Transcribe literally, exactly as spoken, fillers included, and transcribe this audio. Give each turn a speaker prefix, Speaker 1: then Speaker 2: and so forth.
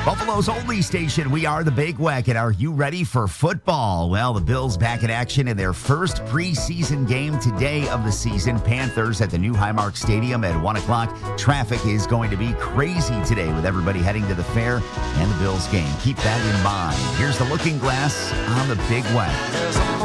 Speaker 1: Buffalo's only station, we are the Big Weck, and are you ready for football? Well, the Bills back in action in their first preseason game today of the season. Panthers at the new Highmark Stadium at one o'clock. Traffic is going to be crazy today with everybody heading to the fair and the Bills game. Keep that in mind. Here's the Looking Glass on the Big Weck.